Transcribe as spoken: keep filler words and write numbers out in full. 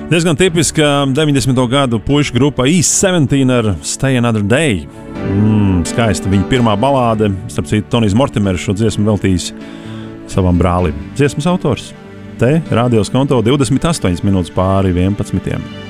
Diezgan tipiska deviņdesmito gadu puišu grupa East seventeen ar Stay Another Day. Mm, skaista viņa pirmā balāde. Starp citu, Tonijs Mortimers šo dziesmu veltījis savam brālim. Dziesmas autors. Te Radio Skonto divdesmit astoņas minūtes pāri vienpadsmitiem.